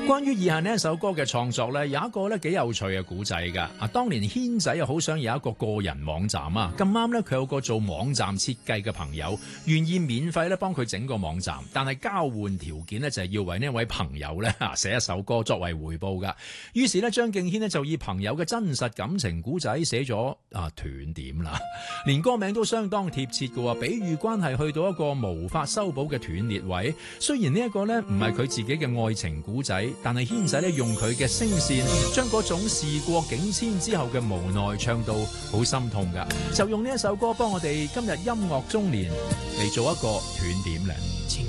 關於以下呢一首歌嘅創作呢，有一個呢幾有趣嘅古仔㗎。當年軒仔又好想有一個個人網站啊，咁啱呢，佢有個做網站設計嘅朋友，願意免費呢幫佢整個網站，但係交換條件呢，就係要為呢位朋友呢寫一首歌作為回報㗎。於是呢，張敬軒呢就以朋友嘅真實感情古仔寫咗斷點啦，連歌名都相當貼切嘅喎，比喻關係去到一個無法修補嘅斷裂位。雖然呢一個呢唔係佢自己嘅愛情古仔，但係軒仔呢用佢嘅聲線將嗰種事過境遷之後嘅無奈唱到好心痛噶，就用呢一首歌幫我哋今日音樂中年嚟做一個斷點咧。